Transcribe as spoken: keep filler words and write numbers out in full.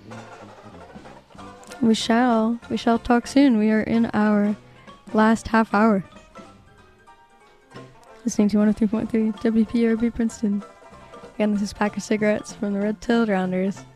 We shall. We shall talk soon. We are in our last half hour. Listening to one oh three point three W P R B Princeton. Again, this is Pack of Cigarettes from the Red-Tailed Rounders.